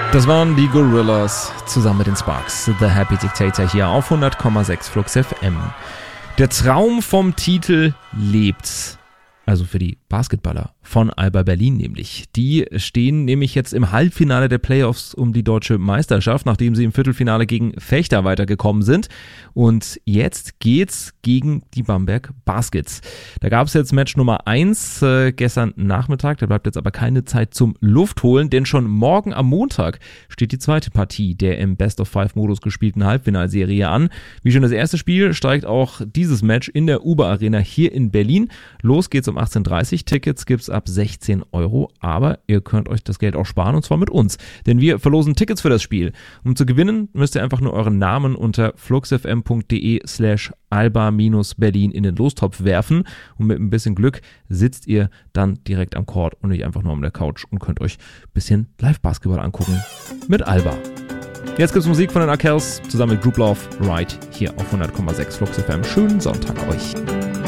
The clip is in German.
Das waren die Gorillas zusammen mit den Sparks. The Happy Dictator hier auf 100,6 Flux FM. Der Traum vom Titel lebt. Also für die Basketballer von Alba Berlin nämlich. Die stehen nämlich jetzt im Halbfinale der Playoffs um die deutsche Meisterschaft, nachdem sie im Viertelfinale gegen Fechter weitergekommen sind. Und jetzt geht's gegen die Bamberg Baskets. Da gab es jetzt Match Nummer 1 gestern Nachmittag. Da bleibt jetzt aber keine Zeit zum Luftholen, denn schon morgen am Montag steht die zweite Partie der im Best-of-5-Modus gespielten Halbfinalserie an. Wie schon das erste Spiel steigt auch dieses Match in der Uber Arena hier in Berlin. Los geht's um 18:30 Uhr. Tickets gibt's ab 16 €, aber ihr könnt euch das Geld auch sparen und zwar mit uns, denn wir verlosen Tickets für das Spiel. Um zu gewinnen, müsst ihr einfach nur euren Namen unter fluxfm.de/alba-berlin in den Lostopf werfen und mit ein bisschen Glück sitzt ihr dann direkt am Court und nicht einfach nur an der Couch und könnt euch ein bisschen Live-Basketball angucken mit Alba. Jetzt gibt's Musik von den Arkells zusammen mit Group Love, Right, hier auf 100,6 Flux FM. Schönen Sonntag euch.